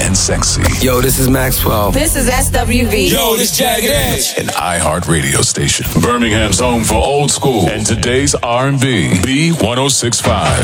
and sexy. Yo, this is Maxwell. This is SWV. Yo, this Jagged Edge. An iHeart radio station. Birmingham's home for old school and today's R&B. B1065.